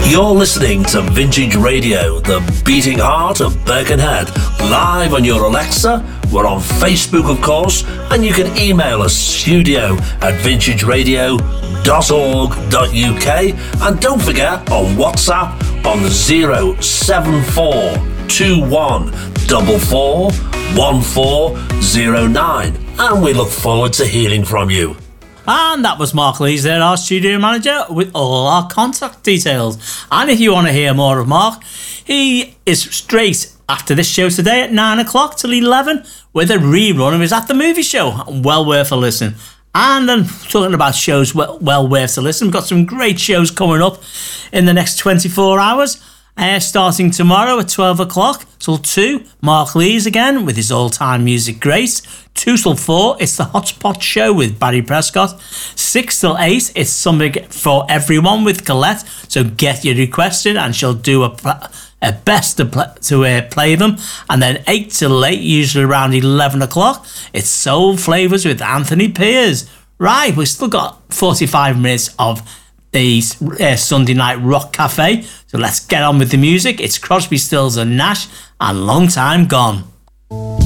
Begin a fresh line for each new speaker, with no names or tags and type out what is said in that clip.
You're listening to Vintage Radio, the beating heart of Birkenhead, live on your Alexa. We're on Facebook, of course, and you can email us studio@vintageradio.org.uk, and don't forget on WhatsApp on 07421441409, and we look forward to hearing from you.
And that was Mark Lees there, our studio manager, with all our contact details. And if you want to hear more of Mark, he is straight after this show today at 9 o'clock till 11 with a rerun of his At the Movie Show. Well worth a listen. And then talking about shows well worth a listen, we've got some great shows coming up in the next 24 hours. Starting tomorrow at 12 o'clock till 2, Mark Lees again with his all-time music greats. 2 till 4, it's the Hotspot Show with Barry Prescott. 6 till 8, it's Something for Everyone with Colette. So get your requests in and she'll do a best to play them. And then 8 till 8, usually around 11 o'clock, it's Soul Flavours with Anthony Piers. Right, we've still got 45 minutes of the Sunday Night Rock Cafe. So let's get on with the music. It's Crosby, Stills and Nash and Long Time Gone.